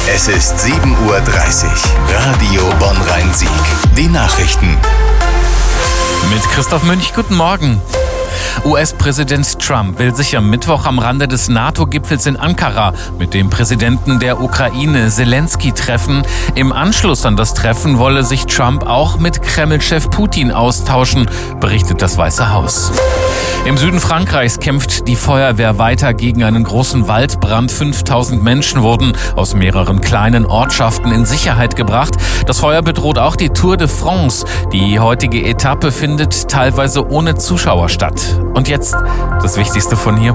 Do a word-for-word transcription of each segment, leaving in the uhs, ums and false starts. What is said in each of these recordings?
Es ist sieben Uhr dreißig. Radio Bonn-Rhein-Sieg. Die Nachrichten. Mit Christoph Münch, guten Morgen. U S-Präsident Trump will sich am Mittwoch am Rande des NATO-Gipfels in Ankara mit dem Präsidenten der Ukraine Zelensky treffen. Im Anschluss an das Treffen wolle sich Trump auch mit Kreml-Chef Putin austauschen, berichtet das Weiße Haus. Im Süden Frankreichs kämpft die Feuerwehr weiter gegen einen großen Waldbrand. fünftausend Menschen wurden aus mehreren kleinen Ortschaften in Sicherheit gebracht. Das Feuer bedroht auch die Tour de France. Die heutige Etappe findet teilweise ohne Zuschauer statt. Und jetzt das Wichtigste von hier.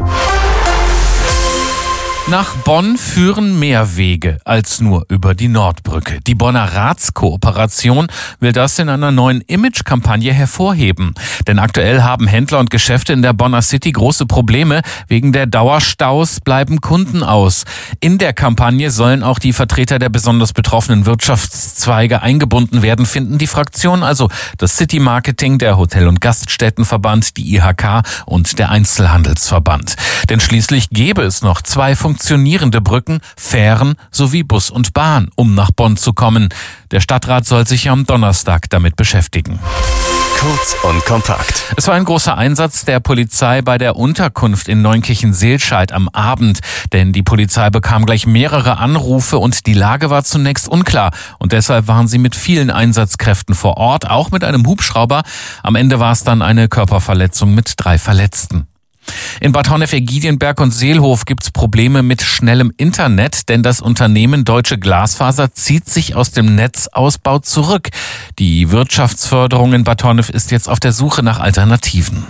Nach Bonn führen mehr Wege als nur über die Nordbrücke. Die Bonner Ratskooperation will das in einer neuen Image-Kampagne hervorheben. Denn aktuell haben Händler und Geschäfte in der Bonner City große Probleme. Wegen der Dauerstaus bleiben Kunden aus. In der Kampagne sollen auch die Vertreter der besonders betroffenen Wirtschaftszweige eingebunden werden, finden die Fraktionen, also das City Marketing, der Hotel- und Gaststättenverband, die I H K und der Einzelhandelsverband. Denn schließlich gäbe es noch zwei funktionierende Brücken, Fähren sowie Bus und Bahn, um nach Bonn zu kommen. Der Stadtrat soll sich am Donnerstag damit beschäftigen. Kurz und kompakt. Es war ein großer Einsatz der Polizei bei der Unterkunft in Neunkirchen-Seelscheid am Abend. Denn die Polizei bekam gleich mehrere Anrufe und die Lage war zunächst unklar. Und deshalb waren sie mit vielen Einsatzkräften vor Ort, auch mit einem Hubschrauber. Am Ende war es dann eine Körperverletzung mit drei Verletzten. In Bad Honnef-Egidionberg und Seelhof gibt's Probleme mit schnellem Internet, denn das Unternehmen Deutsche Glasfaser zieht sich aus dem Netzausbau zurück. Die Wirtschaftsförderung in Bad Honnef ist jetzt auf der Suche nach Alternativen.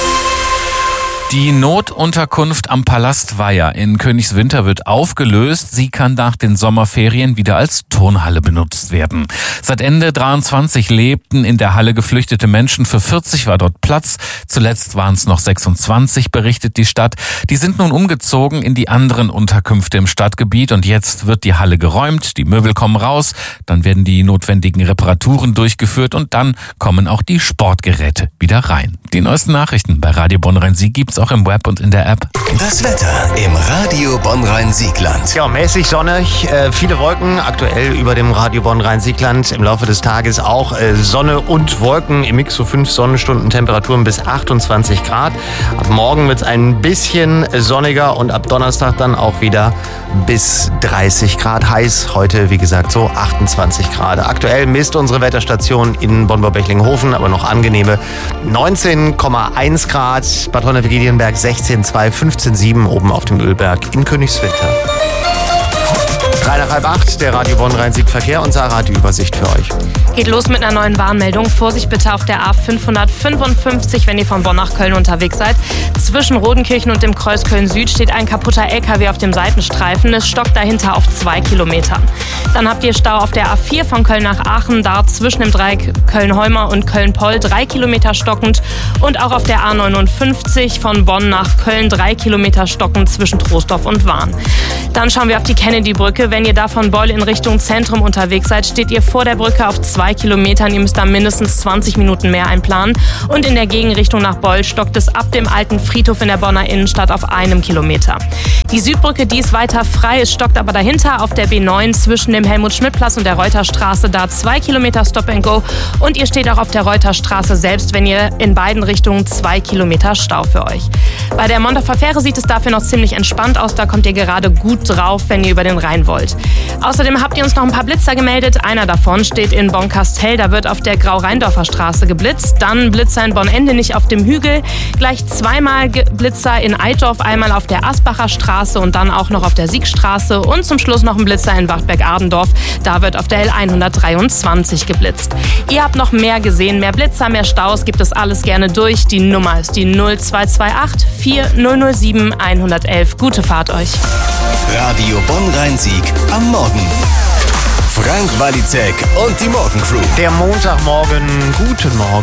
Die Notunterkunft am Palast Weiher in Königswinter wird aufgelöst. Sie kann nach den Sommerferien wieder als Turnhalle benutzt werden. Seit Ende dreiundzwanzig lebten in der Halle geflüchtete Menschen. Für vierzig war dort Platz. Zuletzt waren es noch sechsundzwanzig, berichtet die Stadt. Die sind nun umgezogen in die anderen Unterkünfte im Stadtgebiet und jetzt wird die Halle geräumt. Die Möbel kommen raus, dann werden die notwendigen Reparaturen durchgeführt und dann kommen auch die Sportgeräte wieder rein. Die neuesten Nachrichten bei Radio Bonn-Rhein-Sieg gibt's auch im Web und in der App. Das Wetter im Radio Bonn-Rhein-Siegland. Ja, mäßig sonnig, äh, viele Wolken, aktuell über dem Radio Bonn-Rhein-Siegland. Im Laufe des Tages auch äh, Sonne und Wolken, im Mix so fünf Sonnenstunden, Temperaturen bis achtundzwanzig Grad. Ab morgen wird es ein bisschen sonniger und ab Donnerstag dann auch wieder bis dreißig Grad heiß. Heute, wie gesagt, so achtundzwanzig Grad. Aktuell misst unsere Wetterstation in Bonn-Bechtlinghofen aber noch angenehme neunzehn Komma eins Grad. Bad Honnef-Egidionberg sechzehn Komma zwei, fünfzehn Komma sieben oben auf dem Ölberg in Königswinter. Drei nach halb acht, der Radio Bonn-Rhein-Sieg-Verkehr und Sarah hat die Übersicht für euch. Geht los mit einer neuen Warnmeldung. Vorsicht bitte auf der A fünfhundertfünfundfünfzig, wenn ihr von Bonn nach Köln unterwegs seid. Zwischen Rodenkirchen und dem Kreuz Köln-Süd steht ein kaputter L K W auf dem Seitenstreifen. Es stockt dahinter auf zwei Kilometern. Dann habt ihr Stau auf der A vier von Köln nach Aachen, da zwischen dem Dreieck Köln-Heumer und Köln-Poll drei Kilometer stockend. Und auch auf der A neunundfünfzig von Bonn nach Köln drei Kilometer stockend zwischen Troisdorf und Wahn. Dann schauen wir auf die Kennedy-Brücke. Wenn ihr da von Beul in Richtung Zentrum unterwegs seid, steht ihr vor der Brücke auf zwei Kilometern. Ihr müsst da mindestens zwanzig Minuten mehr einplanen. Und in der Gegenrichtung nach Beul stockt es ab dem alten Friedhof in der Bonner Innenstadt auf einem Kilometer. Die Südbrücke, die ist weiter frei. Es stockt aber dahinter auf der B neun zwischen dem Helmut-Schmidt-Platz und der Reuterstraße. Da zwei Kilometer Stop and Go. Und ihr steht auch auf der Reuterstraße selbst, wenn ihr in beiden Richtungen zwei Kilometer Stau für euch. Bei der Mondorfer Fähre sieht es dafür noch ziemlich entspannt aus. Da kommt ihr gerade gut drauf, wenn ihr über den Rhein wollt. Außerdem habt ihr uns noch ein paar Blitzer gemeldet. Einer davon steht in Bonn-Kastel. Da wird auf der Grau-Rheindorfer Straße geblitzt. Dann Blitzer in Bonn-Ende auf dem Hügel. Gleich zweimal Blitzer in Eitdorf, einmal auf der Asbacher Straße und dann auch noch auf der Siegstraße. Und zum Schluss noch ein Blitzer in Wachtberg-Ardendorf. Da wird auf der L hundertdreiundzwanzig geblitzt. Ihr habt noch mehr gesehen. Mehr Blitzer, mehr Staus. Gibt es alles gerne durch. Die Nummer ist die null zwei zwei acht vier null null sieben eins eins eins. Gute Fahrt euch. Radio Bonn-Rhein-Sieg am Morgen. Frank Walizek und die Morgencrew. Der Montagmorgen, guten Morgen.